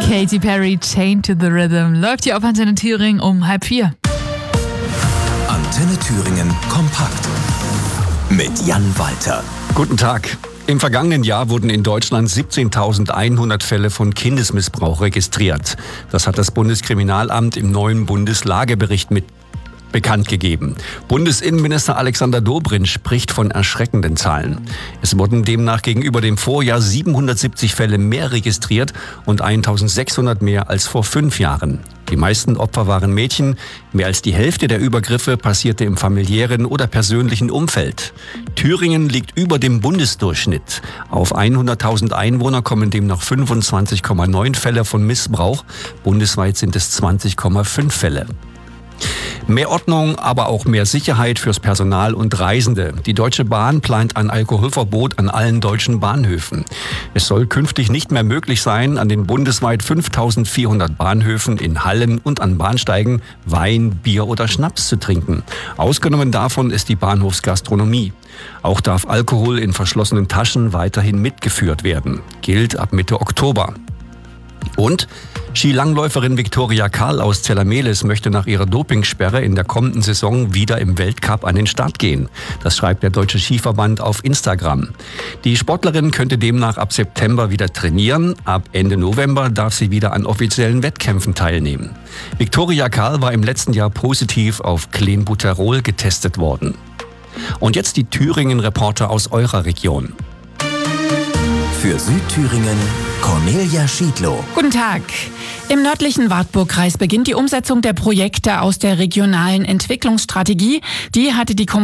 Katy Perry, Chained to the Rhythm, läuft hier auf Antenne Thüringen um 3:30. Antenne Thüringen kompakt mit Jan Walter. Guten Tag. Im vergangenen Jahr wurden in Deutschland 17.100 Fälle von Kindesmissbrauch registriert. Das hat das Bundeskriminalamt im neuen Bundeslagebericht bekannt gegeben. Bundesinnenminister Alexander Dobrindt spricht von erschreckenden Zahlen. Es wurden demnach gegenüber dem Vorjahr 770 Fälle mehr registriert und 1.600 mehr als vor 5 Jahren. Die meisten Opfer waren Mädchen. Mehr als die Hälfte der Übergriffe passierte im familiären oder persönlichen Umfeld. Thüringen liegt über dem Bundesdurchschnitt. Auf 100.000 Einwohner kommen demnach 25,9 Fälle von Missbrauch. Bundesweit sind es 20,5 Fälle. Mehr Ordnung, aber auch mehr Sicherheit fürs Personal und Reisende. Die Deutsche Bahn plant ein Alkoholverbot an allen deutschen Bahnhöfen. Es soll künftig nicht mehr möglich sein, an den bundesweit 5.400 Bahnhöfen in Hallen und an Bahnsteigen Wein, Bier oder Schnaps zu trinken. Ausgenommen davon ist die Bahnhofsgastronomie. Auch darf Alkohol in verschlossenen Taschen weiterhin mitgeführt werden. Gilt ab Mitte Oktober. Und Skilangläuferin Viktoria Karl aus Zellamelis möchte nach ihrer Dopingsperre in der kommenden Saison wieder im Weltcup an den Start gehen. Das schreibt der Deutsche Skiverband auf Instagram. Die Sportlerin könnte demnach ab September wieder trainieren. Ab Ende November darf sie wieder an offiziellen Wettkämpfen teilnehmen. Viktoria Karl war im letzten Jahr positiv auf Clenbuterol getestet worden. Und jetzt die Thüringen-Reporter aus eurer Region. Für Südthüringen Cornelia Schiedlow. Guten Tag. Im nördlichen Wartburgkreis beginnt die Umsetzung der Projekte aus der regionalen Entwicklungsstrategie. Die hatte die